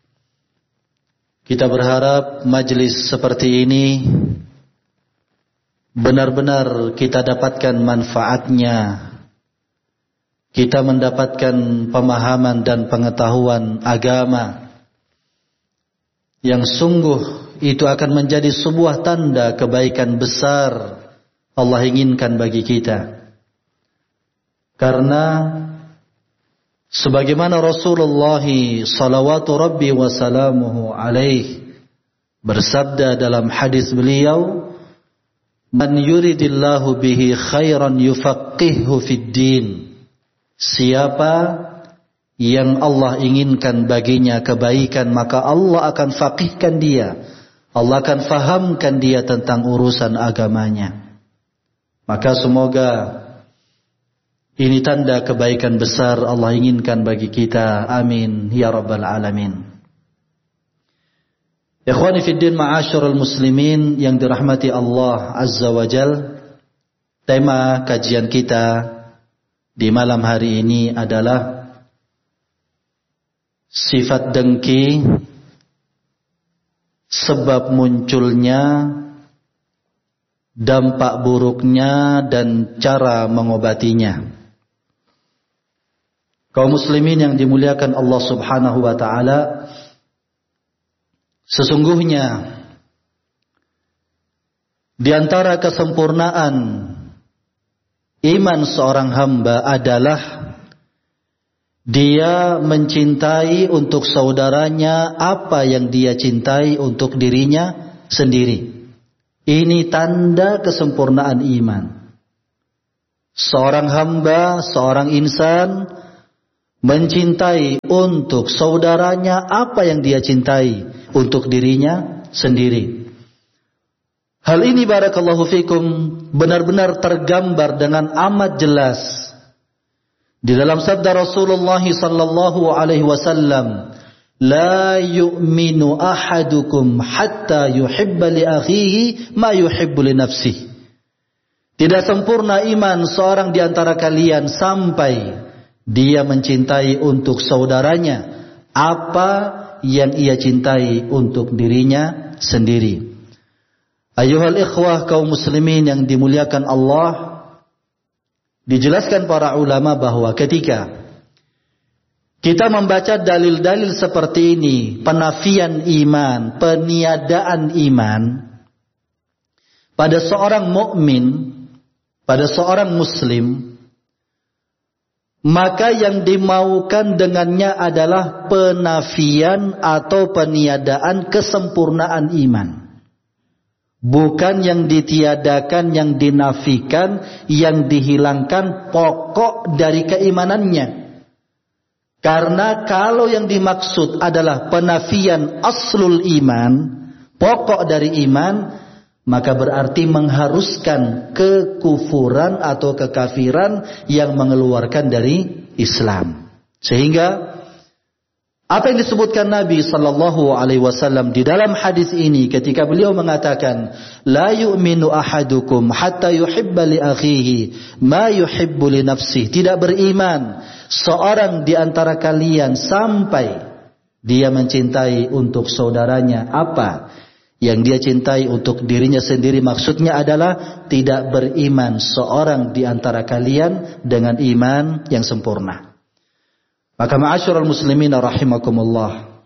Kita berharap majlis seperti ini benar-benar kita dapatkan manfaatnya. Kita mendapatkan pemahaman dan pengetahuan agama yang sungguh itu akan menjadi sebuah tanda kebaikan besar Allah inginkan bagi kita. Karena sebagaimana Rasulullah salawatu rabbi wa salamuhu alaih bersabda dalam hadis beliau, man yuridillahu bihi khairan yufaqihu fid din. Siapa yang Allah inginkan baginya kebaikan, maka Allah akan faqihkan dia. Allah akan fahamkan dia tentang urusan agamanya. Maka semoga ini tanda kebaikan besar Allah inginkan bagi kita. Amin ya rabbal alamin. Ikhwani fiddin, ma'asyiral muslimin yang dirahmati Allah azza wa jal. Tema kajian kita di malam hari ini adalah sifat dengki, sebab munculnya, dampak buruknya, dan cara mengobatinya. Kaum muslimin yang dimuliakan Allah Subhanahu wa taala, sesungguhnya di antara kesempurnaan iman seorang hamba adalah dia mencintai untuk saudaranya apa yang dia cintai untuk dirinya sendiri. Ini tanda kesempurnaan iman. seorang hamba, seorang insan mencintai untuk saudaranya apa yang dia cintai untuk dirinya sendiri. Hal ini barakallahu fikum benar-benar tergambar dengan amat jelas di dalam sabda Rasulullah sallallahu alaihi wasallam, "La yu'minu ahadukum hatta yuhibba li akhihi ma yuhibbu li nafsihi." Tidak sempurna iman seorang di antara kalian sampai dia mencintai untuk saudaranya apa yang ia cintai untuk dirinya sendiri. Ayuhal ikhwah kaum muslimin yang dimuliakan Allah, dijelaskan para ulama bahwa ketika kita membaca dalil-dalil seperti ini, penafian iman, peniadaan iman pada seorang mukmin, pada seorang muslim, maka yang dimaukan dengannya adalah penafian atau peniadaan kesempurnaan iman. Bukan yang ditiadakan, yang dinafikan, yang dihilangkan pokok dari keimanannya. Karena kalau yang dimaksud adalah penafian aslul iman, pokok dari iman, maka berarti mengharuskan kekufuran atau kekafiran yang mengeluarkan dari Islam. Sehingga apa yang disebutkan Nabi sallallahu alaihi wasallam di dalam hadis ini ketika beliau mengatakan la yu'minu ahadukum hatta yuhibba li akhihi ma yuhibbu li nafsihi, tidak beriman seorang di antara kalian sampai dia mencintai untuk saudaranya apa yang dia cintai untuk dirinya sendiri. Maksudnya adalah tidak beriman seorang di antara kalian dengan iman yang sempurna. Maka ma'asyiral muslimin rahimakumullah,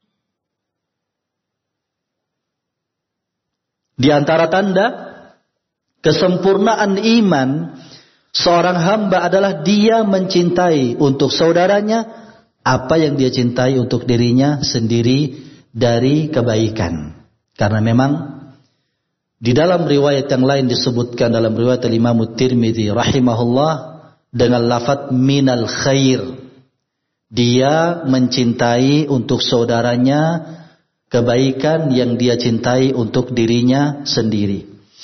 di antara tanda kesempurnaan iman seorang hamba adalah dia mencintai untuk saudaranya apa yang dia cintai untuk dirinya sendiri dari kebaikan. Karena memang di dalam riwayat yang lain disebutkan dalam riwayat Imam Tirmidzi rahimahullah dengan lafaz minal khair. Dia mencintai untuk saudaranya kebaikan yang dia cintai untuk dirinya sendiri.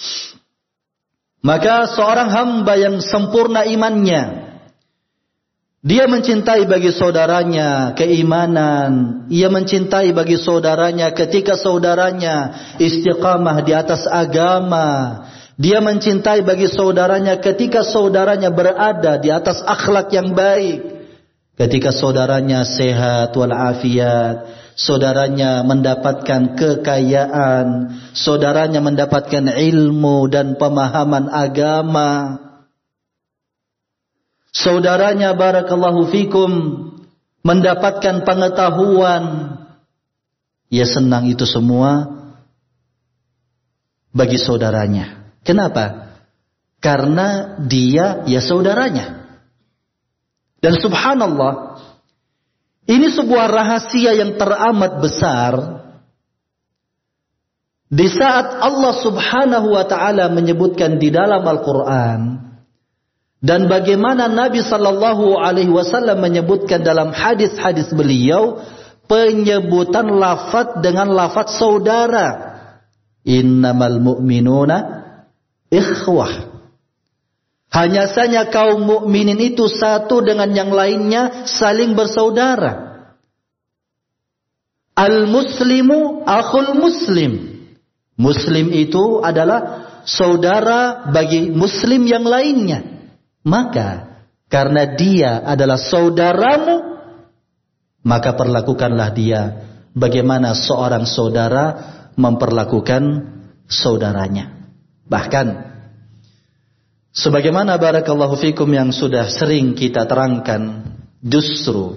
Maka seorang hamba yang sempurna imannya, dia mencintai bagi saudaranya keimanan, ia mencintai bagi saudaranya ketika saudaranya istiqamah di atas agama, dia mencintai bagi saudaranya ketika saudaranya berada di atas akhlak yang baik, ketika saudaranya sehat walafiat, saudaranya mendapatkan kekayaan, saudaranya mendapatkan ilmu dan pemahaman agama, saudaranya barakallahu fikum mendapatkan pengetahuan, ia senang itu semua bagi saudaranya. Kenapa? Karena dia ya saudaranya. Dan subhanallah, ini sebuah rahasia yang teramat besar. Di saat Allah subhanahu wa ta'ala menyebutkan di dalam Al-Quran, dan bagaimana Nabi sallallahu alaihi wasallam menyebutkan dalam hadis-hadis beliau, penyebutan lafaz dengan lafaz saudara. Innamal mu'minuna ikhwah. Hanya saja kaum mukminin itu satu dengan yang lainnya saling bersaudara. Al-muslimu akhul muslim. Muslim itu adalah saudara bagi muslim yang lainnya. Maka karena dia adalah saudaramu, maka perlakukanlah dia bagaimana seorang saudara memperlakukan saudaranya. Bahkan sebagaimana barakallahu fikum yang sudah sering kita terangkan, justru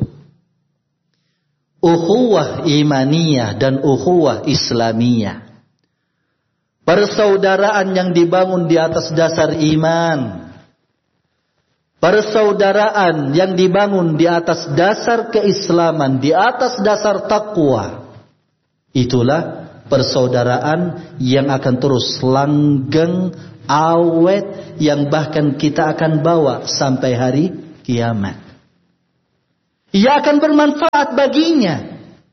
ukhuwah imaniyah dan ukhuwah islamiyah, persaudaraan yang dibangun di atas dasar iman, persaudaraan yang dibangun di atas dasar keislaman, di atas dasar takwa, itulah persaudaraan yang akan terus langgeng awet, yang bahkan kita akan bawa sampai hari kiamat. Ia akan bermanfaat baginya.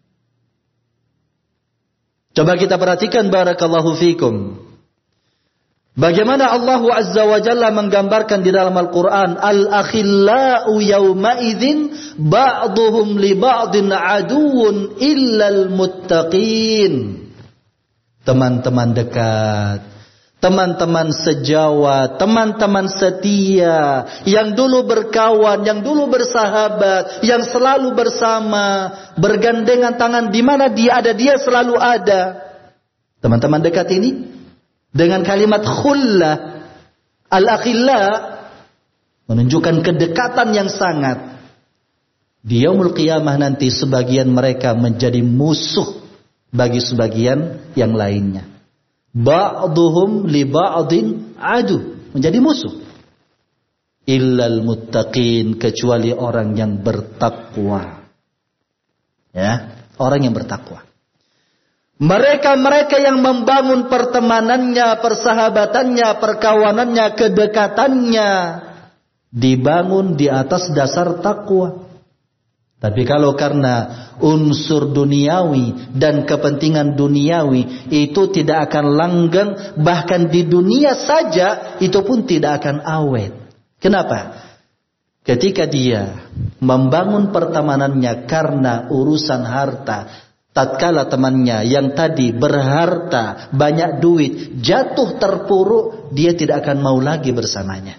Coba kita perhatikan barakallahu fikum. Bagaimana Allah Azza wa Jalla menggambarkan di dalam Al-Quran. Al-akhillau yawma idzin ba'duhum li ba'din aduun illal muttaqin. Teman-teman dekat, teman-teman sejawat, teman-teman setia, yang dulu berkawan, yang dulu bersahabat, yang selalu bersama, bergandengan tangan, di mana dia ada, dia selalu ada. Teman-teman dekat ini dengan kalimat khullah, al-akhilla, menunjukkan kedekatan yang sangat. Di yaumul qiyamah nanti sebagian mereka menjadi musuh bagi sebagian yang lainnya. Ba'duhum li ba'din adu, menjadi musuh. Illal muttaqin, kecuali orang yang bertakwa. Ya, orang yang bertakwa. Mereka-mereka yang membangun pertemanannya, persahabatannya, perkawanannya, kedekatannya dibangun di atas dasar takwa. Tapi kalau karena unsur duniawi dan kepentingan duniawi, itu tidak akan langgeng, bahkan di dunia saja itu pun tidak akan awet. Kenapa? Ketika dia membangun pertemanannya karena urusan harta, tatkala temannya yang tadi berharta, banyak duit, jatuh terpuruk, dia tidak akan mau lagi bersamanya.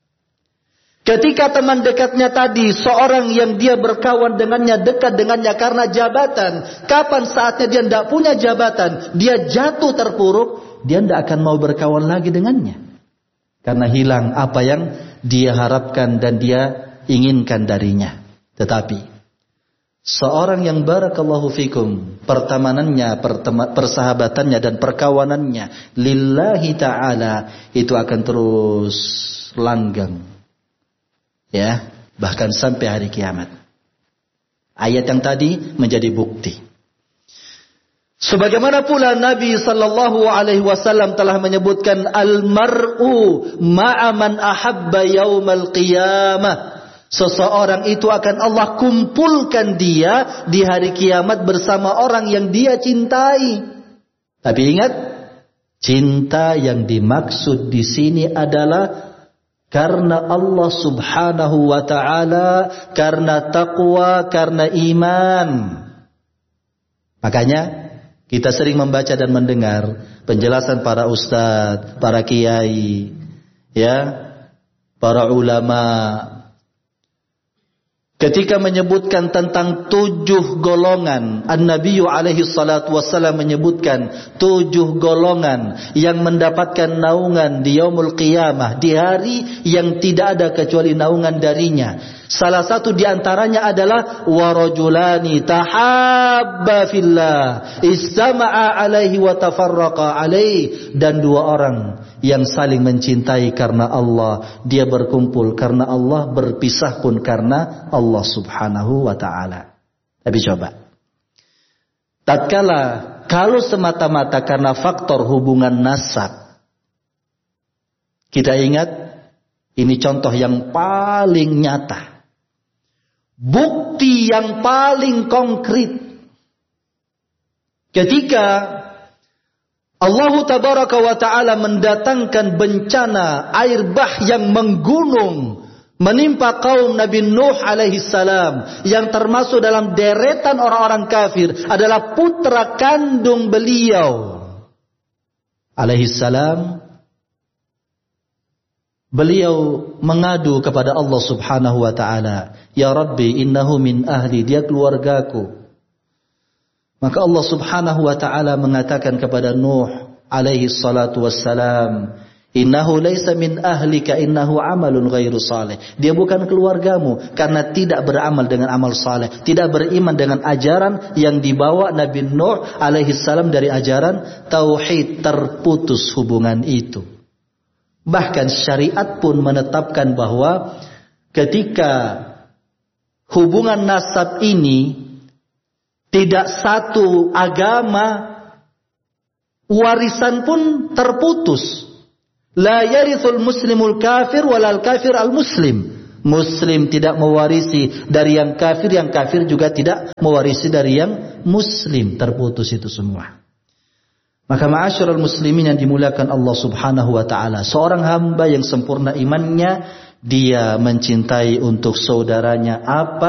Ketika teman dekatnya tadi, seorang yang dia berkawan dengannya, dekat dengannya karena jabatan, kapan saatnya dia tidak punya jabatan, dia jatuh terpuruk, dia tidak akan mau berkawan lagi dengannya. Karena hilang apa yang dia harapkan dan dia inginkan darinya. Tetapi seorang yang barakallahu fikum, pertemanannya, persahabatannya dan perkawanannya lillahi ta'ala, itu akan terus langgeng. Ya, bahkan sampai hari kiamat. Ayat yang tadi menjadi bukti. Sebagaimana pula Nabi sallallahu alaihi wasallam telah menyebutkan al-mar'u ma'a man ahabba yaumal qiyamah. Seseorang itu akan Allah kumpulkan dia di hari kiamat bersama orang yang dia cintai. Tapi ingat, cinta yang dimaksud di sini adalah karena Allah subhanahu wa ta'ala, karena taqwa, karena iman. Makanya kita sering membaca dan mendengar penjelasan para ustadz, para kiai, ya, para ulama. Ketika menyebutkan tentang 7 golongan, An-Nabiyyu alaihi salatu wassalam menyebutkan 7 golongan yang mendapatkan naungan di yaumul qiyamah, di hari yang tidak ada kecuali naungan darinya. Salah satu di antaranya adalah warajulani tahabba fillah istama'a alaihi wa tafarraqa alaihi, dan 2 orang yang saling mencintai karena Allah, dia berkumpul karena Allah, berpisah pun karena Allah subhanahu wa ta'ala. Tapi coba, tatkala kalau semata-mata karena faktor hubungan nasab, kita ingat ini contoh yang paling nyata, bukti yang paling konkret. Ketika Allah tabaraka wa ta'ala mendatangkan bencana air bah yang menggunung menimpa kaum Nabi Nuh alaihi salam, yang termasuk dalam deretan orang-orang kafir adalah putra kandung beliau alaihi salam. Beliau mengadu kepada Allah subhanahu wa ta'ala, ya Rabbi innahu min ahli, dia keluargaku. Maka Allah subhanahu wa ta'ala mengatakan kepada Nuh alaihi salatu wassalam, innahu laysa min ahlika innahu amalun ghairu salih. Dia bukan keluargamu karena tidak beramal dengan amal saleh, tidak beriman dengan ajaran yang dibawa Nabi Nuh alaihi salam dari ajaran tauhid. Terputus hubungan itu. Bahkan syariat pun menetapkan bahwa ketika hubungan nasab ini tidak satu agama, warisan pun terputus. La yarithul muslimul kafir walal kafir al muslim. Muslim tidak mewarisi dari yang kafir juga tidak mewarisi dari yang muslim. Terputus itu semua. Maka ma'asyiral muslimin yang dimuliakan Allah Subhanahu wa taala, seorang hamba yang sempurna imannya, dia mencintai untuk saudaranya apa